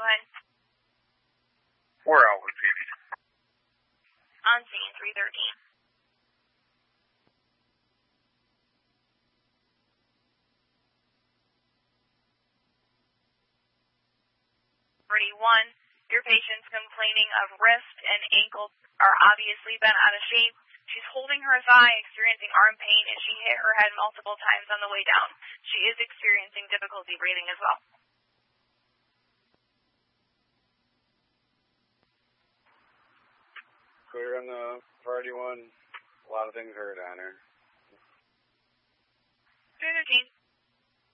ahead. Where out with you? On scene, 313. 31. Your patient's complaining of wrist and ankle are obviously bent out of shape. She's holding her thigh, experiencing arm pain, and she hit her head multiple times on the way down. She is experiencing difficulty breathing as well. Clear on the priority one. A lot of things hurt on her. 313.